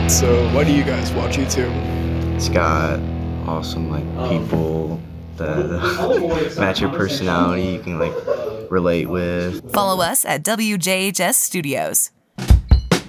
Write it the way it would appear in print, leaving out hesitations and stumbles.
So why do you guys watch YouTube? It's got awesome people that match your personality, you can relate with. Follow us at WJHS Studios.